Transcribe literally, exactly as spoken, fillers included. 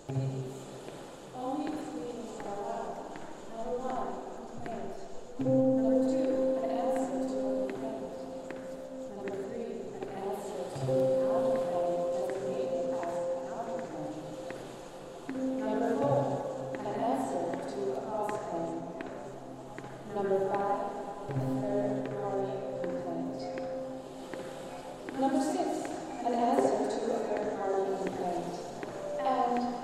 Only exclusions are allowed. Number one, complaint. Number two, an answer to a complaint. Number three, an answer to a counterclaim designated as a counterclaim. Number four, an answer to a cross claim. Number five, a third-party complaint. Number six, an answer to a third-party complaint. And